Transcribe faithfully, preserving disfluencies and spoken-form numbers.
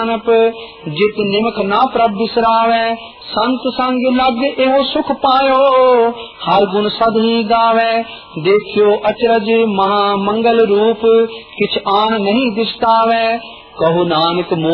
जित निमक ना प्रभ बिसरावे, संत संग लग एहो सुख पायो, हर गुण सद ही गावे। देखियो अचरज महा मंगल रूप, किछ आन नहीं दिसतावे, कहो नानक